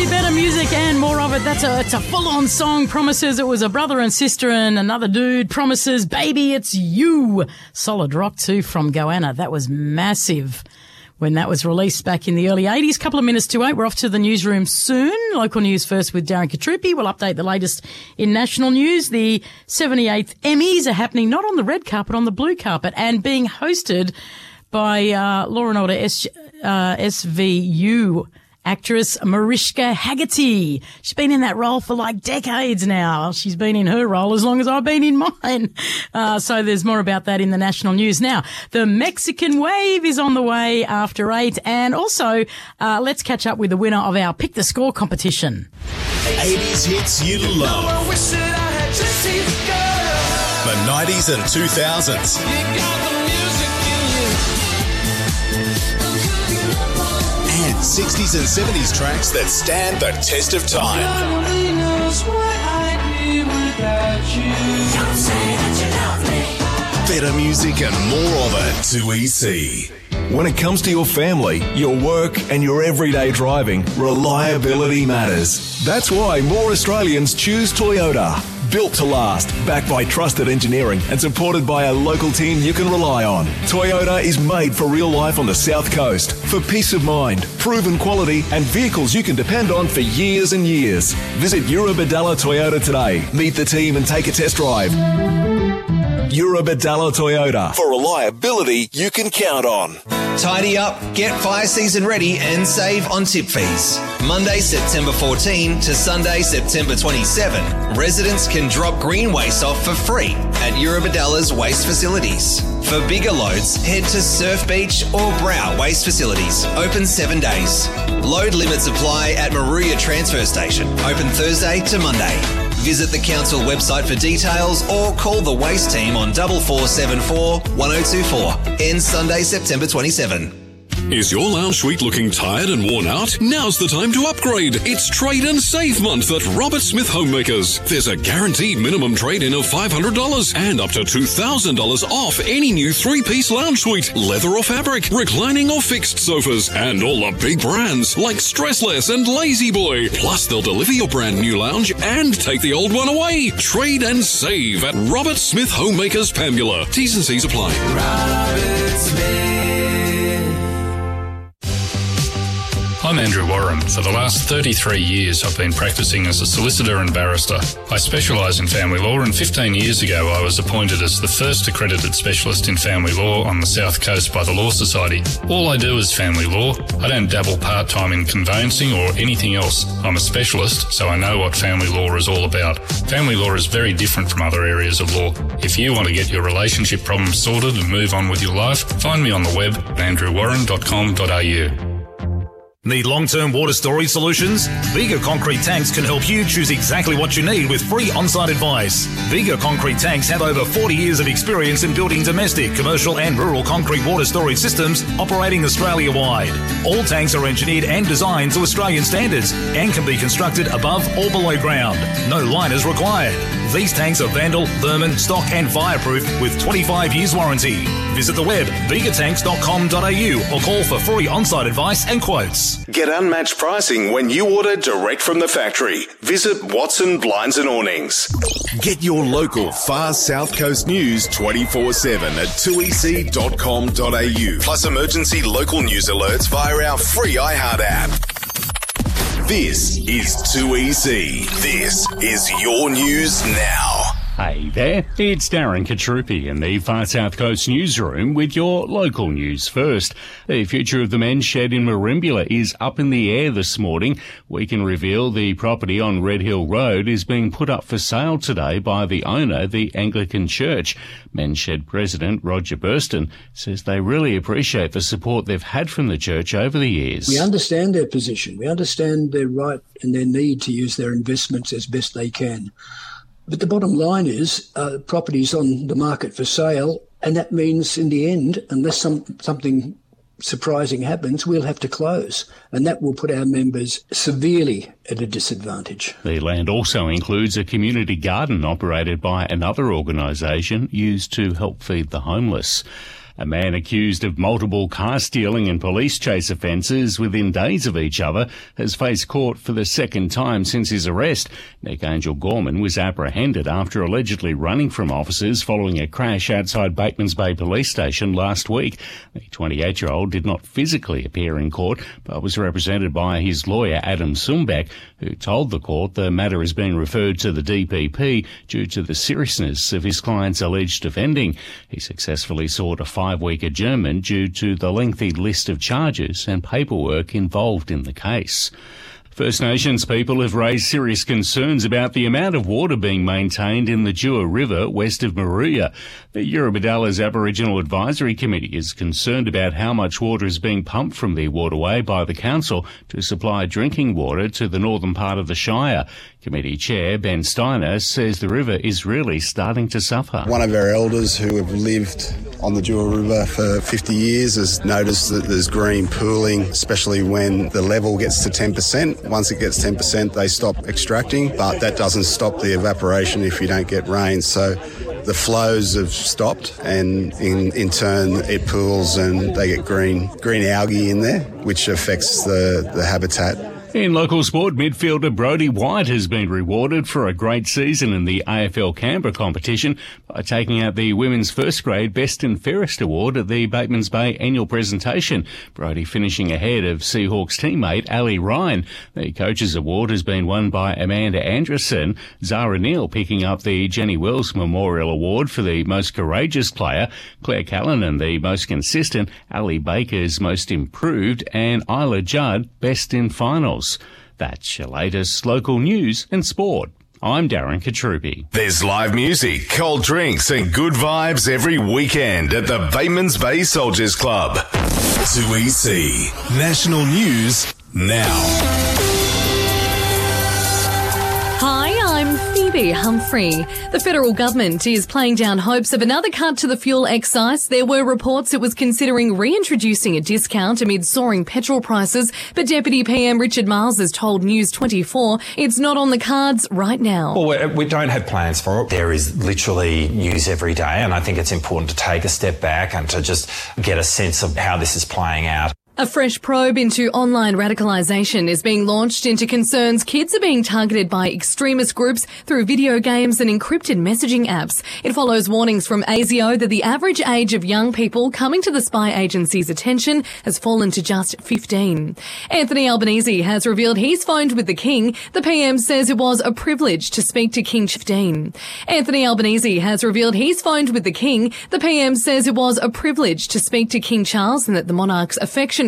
Better music and more of it. It's a full-on song. Promises. It was a brother and sister and another dude. Promises, baby, it's you. Solid rock too from Goanna. That was massive when that was released back in the early 80s. Couple of minutes to 8. We're off to the newsroom soon. Local news first with Darren Katrupi. We'll update the latest in national news. The 78th Emmys are happening not on the red carpet, on the blue carpet, and being hosted by Law & Order SVU actress Mariska Hargitay. She's been in that role for like decades now. She's been in her role as long as I've been in mine. So there's more about that in the national news. Now, the Mexican Wave is on the way after 8. And also, let's catch up with the winner of our Pick the Score competition. 80s hits you love. The 90s and 2000s. And 60s and 70s tracks that stand the test of time. Better music and more of it. 2EC. When it comes to your family, your work and your everyday driving, reliability matters. That's why more Australians choose Toyota. Built to last, backed by trusted engineering and supported by a local team you can rely on. Toyota is made for real life on the South Coast, for peace of mind, proven quality and vehicles you can depend on for years and years. Visit Eurobadalla Toyota today. Meet the team and take a test drive. Eurobadalla Toyota, for reliability you can count on. Tidy up, get fire season ready and save on tip fees. Monday, September 14 to Sunday, September 27, residents can drop green waste off for free at Eurobadalla's waste facilities. For bigger loads, head to Surf Beach or Brow waste facilities, open 7 days. Load limits apply at Maruya Transfer Station, open Thursday to Monday. Visit the council website for details or call the waste team on 4474 1024. Ends Sunday, September 27. Is your lounge suite looking tired and worn out? Now's the time to upgrade. It's Trade and Save Month at Robert Smith Homemakers. There's a guaranteed minimum trade-in of $500 and up to $2,000 off any new 3-piece lounge suite, leather or fabric, reclining or fixed sofas, and all the big brands like Stressless and Lazy Boy. Plus, they'll deliver your brand new lounge and take the old one away. Trade and save at Robert Smith Homemakers, Pambula. T's and C's apply. Robert Smith. I'm Andrew Warren. For the last 33 years, I've been practicing as a solicitor and barrister. I specialise in family law, and 15 years ago, I was appointed as the first accredited specialist in family law on the South Coast by the Law Society. All I do is family law. I don't dabble part-time in conveyancing or anything else. I'm a specialist, so I know what family law is all about. Family law is very different from other areas of law. If you want to get your relationship problems sorted and move on with your life, find me on the web at andrewwarren.com.au. Need long-term water storage solutions? Viga Concrete Tanks can help you choose exactly what you need with free on-site advice. Viga Concrete Tanks have over 40 years of experience in building domestic, commercial and rural concrete water storage systems operating Australia-wide. All tanks are engineered and designed to Australian standards and can be constructed above or below ground. No liners required. These tanks are vandal, vermin, stock and fireproof with 25 years warranty. Visit the web vigatanks.com.au or call for free on-site advice and quotes. Get unmatched pricing when you order direct from the factory. Visit Watson Blinds and Awnings. Get your local far South Coast news 24/7 at 2ec.com.au. Plus emergency local news alerts via our free iHeart app. This is 2EC. This is your news now. Hey there, it's Darren Katrupi in the Far South Coast newsroom with your local news first. The future of the men's shed in Merimbula is up in the air this morning. We can reveal the property on Red Hill Road is being put up for sale today by the owner, the Anglican Church. Men's Shed President Roger Burston says they really appreciate the support they've had from the church over the years. We understand their position. We understand their right and their need to use their investments as best they can. But the bottom line is property's on the market for sale, and that means in the end, unless something surprising happens, we'll have to close, and that will put our members severely at a disadvantage. The land also includes a community garden operated by another organisation used to help feed the homeless. A man accused of multiple car stealing and police chase offences within days of each other has faced court for the second time since his arrest. Nick Angel Gorman was apprehended after allegedly running from officers following a crash outside Batemans Bay Police Station last week. The 28-year-old did not physically appear in court, but was represented by his lawyer Adam Sumbeck, who told the court the matter has been referred to the DPP due to the seriousness of his client's alleged offending. He successfully sought a 5-week adjournment due to the lengthy list of charges and paperwork involved in the case. First Nations people have raised serious concerns about the amount of water being maintained in the Dewar River west of Moruya. The Eurobadalla's Aboriginal Advisory Committee is concerned about how much water is being pumped from the waterway by the council to supply drinking water to the northern part of the Shire. Committee Chair Ben Steiner says the river is really starting to suffer. One of our elders who have lived on the Dewar River for 50 years has noticed that there's green pooling, especially when the level gets to 10%. Once it gets 10%, they stop extracting, but that doesn't stop the evaporation if you don't get rain. So the flows have stopped, and in turn it pools and they get green algae in there, which affects the habitat. In local sport, midfielder Brodie White has been rewarded for a great season in the AFL Canberra competition by taking out the Women's First Grade Best and Fairest Award at the Batemans Bay annual presentation. Brodie finishing ahead of Seahawks teammate Ali Ryan. The Coaches Award has been won by Amanda Anderson, Zara Neal picking up the Jenny Wells Memorial Award for the Most Courageous Player, Claire Callanan the Most Consistent, Ali Baker's Most Improved, and Isla Judd Best in Finals. That's your latest local news and sport. I'm Darren Katrupi. There's live music, cold drinks and good vibes every weekend at the Batemans Bay Soldiers Club. 2EC National News now. Hi, I'm Phoebe Humphrey. The federal government is playing down hopes of another cut to the fuel excise. There were reports it was considering reintroducing a discount amid soaring petrol prices, but Deputy PM Richard Miles has told News 24 it's not on the cards right now. Well, we don't have plans for it. There is literally news every day, and I think it's important to take a step back and to just get a sense of how this is playing out. A fresh probe into online radicalisation is being launched into concerns kids are being targeted by extremist groups through video games and encrypted messaging apps. It follows warnings from ASIO that the average age of young people coming to the spy agency's attention has fallen to just 15. Anthony Albanese has revealed he's phoned with the King. The PM says it was a privilege to speak to King 15. Anthony Albanese has revealed he's phoned with the King. The PM says it was a privilege to speak to King Charles and that the monarch's affection